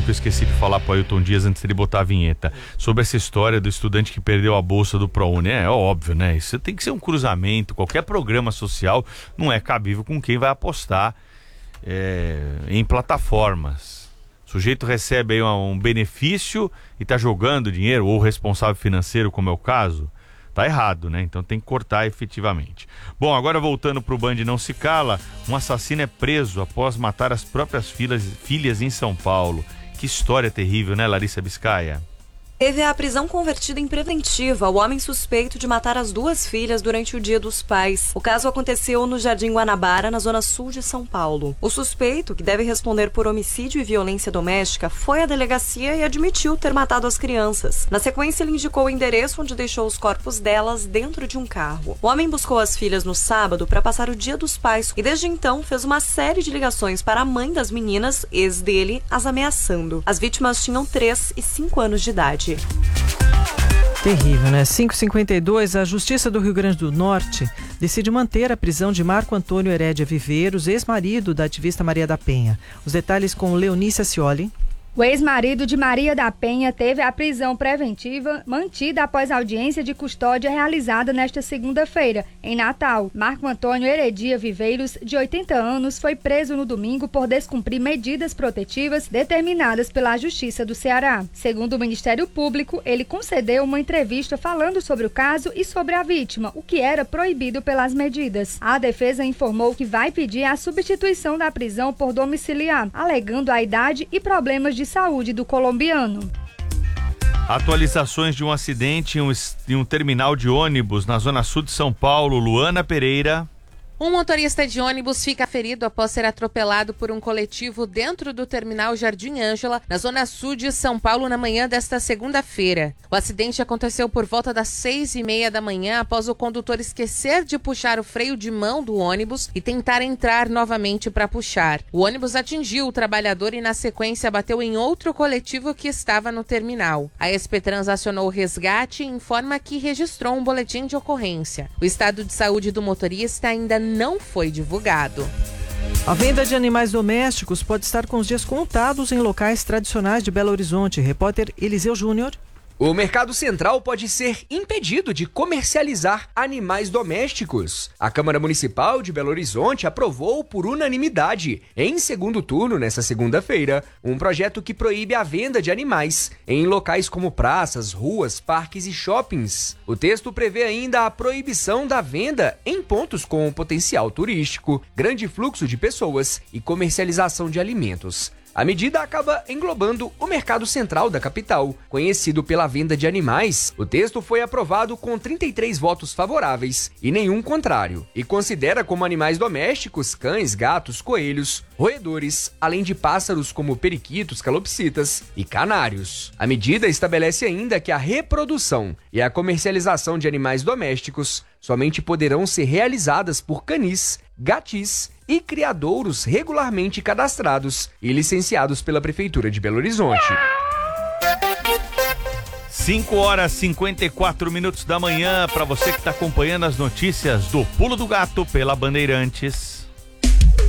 que eu esqueci de falar pro Ailton Dias antes de botar a vinheta, sobre essa história do estudante que perdeu a bolsa do ProUni. É óbvio, né? Isso tem que ser um cruzamento. Qualquer programa social não é cabível com quem vai apostar em plataformas. O sujeito recebe aí um benefício e tá jogando dinheiro, ou responsável financeiro, como é o caso, tá errado, né? Então tem que cortar efetivamente. Bom, agora voltando pro Band Não Se Cala, um assassino é preso após matar as próprias filhas em São Paulo. Que história terrível, né, Larissa Biscaia? Teve a prisão convertida em preventiva o homem suspeito de matar as 2 filhas durante o Dia dos Pais. O caso aconteceu no Jardim Guanabara, na zona sul de São Paulo. O suspeito, que deve responder por homicídio e violência doméstica, foi à delegacia e admitiu ter matado as crianças. Na sequência, ele indicou o endereço onde deixou os corpos delas dentro de um carro. O homem buscou as filhas no sábado para passar o Dia dos Pais e desde então fez uma série de ligações para a mãe das meninas, ex dele, as ameaçando. As vítimas tinham 3 e 5 anos de idade. Terrível, né? 5h52, a Justiça do Rio Grande do Norte decide manter a prisão de Marco Antônio Herédia Viveiros, ex-marido da ativista Maria da Penha. Os detalhes com Leonícia Scioli. O ex-marido de Maria da Penha teve a prisão preventiva mantida após audiência de custódia realizada nesta segunda-feira, em Natal. Marco Antônio Heredia Viveiros, de 80 anos, foi preso no domingo por descumprir medidas protetivas determinadas pela Justiça do Ceará. Segundo o Ministério Público, ele concedeu uma entrevista falando sobre o caso e sobre a vítima, o que era proibido pelas medidas. A defesa informou que vai pedir a substituição da prisão por domiciliar, alegando a idade e problemas de saúde do colombiano. Atualizações de um acidente em um terminal de ônibus na zona sul de São Paulo. Luana Pereira. Um motorista de ônibus fica ferido após ser atropelado por um coletivo dentro do terminal Jardim Ângela, na zona sul de São Paulo, na manhã desta segunda-feira. O acidente aconteceu por volta das 6h30 da manhã, após o condutor esquecer de puxar o freio de mão do ônibus e tentar entrar novamente para puxar. O ônibus atingiu o trabalhador e, na sequência, bateu em outro coletivo que estava no terminal. A SP-Trans acionou o resgate e informa que registrou um boletim de ocorrência. O estado de saúde do motorista ainda não foi divulgado. A venda de animais domésticos pode estar com os dias contados em locais tradicionais de Belo Horizonte. Repórter Eliseu Júnior. O Mercado Central pode ser impedido de comercializar animais domésticos. A Câmara Municipal de Belo Horizonte aprovou por unanimidade, em segundo turno nesta segunda-feira, um projeto que proíbe a venda de animais em locais como praças, ruas, parques e shoppings. O texto prevê ainda a proibição da venda em pontos com potencial turístico, grande fluxo de pessoas e comercialização de alimentos. A medida acaba englobando o mercado central da capital, conhecido pela venda de animais. O texto foi aprovado com 33 votos favoráveis e nenhum contrário, e considera como animais domésticos cães, gatos, coelhos, roedores, além de pássaros como periquitos, calopsitas e canários. A medida estabelece ainda que a reprodução e a comercialização de animais domésticos somente poderão ser realizadas por canis, gatis e criadouros regularmente cadastrados e licenciados pela Prefeitura de Belo Horizonte. 5h54 da manhã, para você que está acompanhando as notícias do Pulo do Gato pela Bandeirantes.